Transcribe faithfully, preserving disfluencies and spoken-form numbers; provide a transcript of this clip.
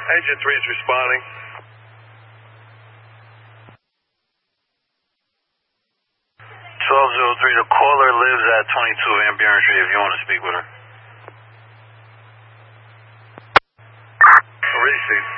Agent three is responding. twelve oh three, the caller lives at twenty-two Van Buren Street if you want to speak with her. Receive.